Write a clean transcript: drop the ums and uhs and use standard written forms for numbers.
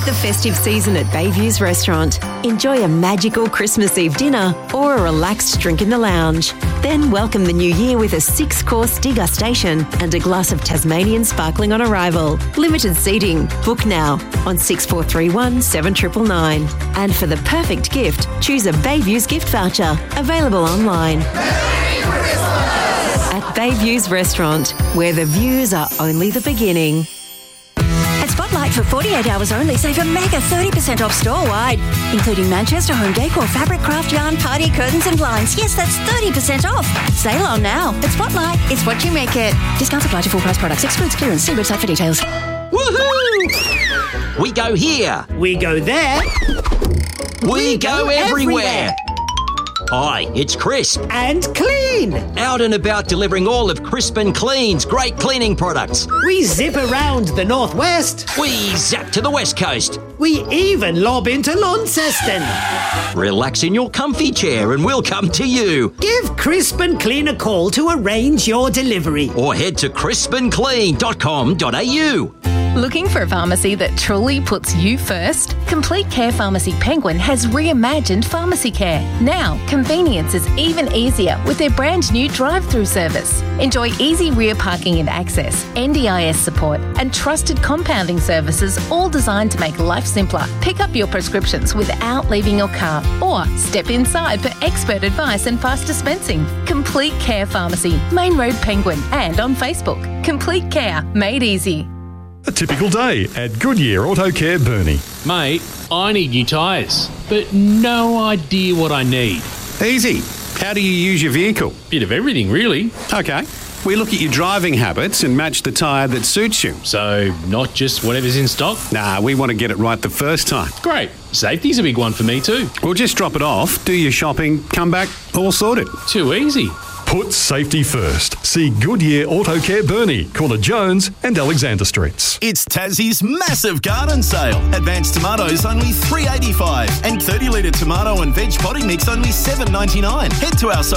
the festive season at Bayview's Restaurant. Enjoy a magical Christmas Eve dinner or a relaxed drink in the lounge. Then welcome the new year with a 6-course degustation and a glass of Tasmanian sparkling on arrival. Limited seating. Book now on 6431 7999. And for the perfect gift, choose a Bayview's gift voucher. Available online. At Bayview's Restaurant, where the views are only the beginning. At Spotlight, for 48 hours only, save a mega 30% off store-wide, including Manchester home decor, fabric, craft yarn, party curtains and blinds. Yes, that's 30% off. Sale on now. At Spotlight, it's what you make it. Discounts apply to full price products. Excludes clearance. See website for details. Woohoo! We go here. We go there. We go everywhere. Hi, it's Crisp. And Clean. Out and about delivering all of Crisp and Clean's great cleaning products. We zip around the northwest. We zap to the west coast. We even lob into Launceston. Relax in your comfy chair and we'll come to you. Give Crisp and Clean a call to arrange your delivery. Or head to crispandclean.com.au. Looking for a pharmacy that truly puts you first? Complete Care Pharmacy Penguin has reimagined pharmacy care. Now, convenience is even easier with their brand new drive-through service. Enjoy easy rear parking and access, NDIS support, and trusted compounding services, all designed to make life simpler. Pick up your prescriptions without leaving your car, or step inside for expert advice and fast dispensing. Complete Care Pharmacy, Main Road Penguin, and on Facebook. Complete Care, made easy. A typical day at Goodyear Auto Care Burnie. Mate, I need new tyres, but no idea what I need. Easy. How do you use your vehicle? Bit of everything, really. Okay. We look at your driving habits and match the tyre that suits you. So, not just whatever's in stock? Nah, we want to get it right the first time. Great. Safety's a big one for me too. We'll just drop it off, do your shopping, come back, all sorted. Too easy. Put safety first. See Goodyear Auto Care Burnie, Corner Jones and Alexander Streets. It's Tassie's massive garden sale. Advanced tomatoes only $3.85 and 30-litre tomato and veg potting mix only $7.99. Head to our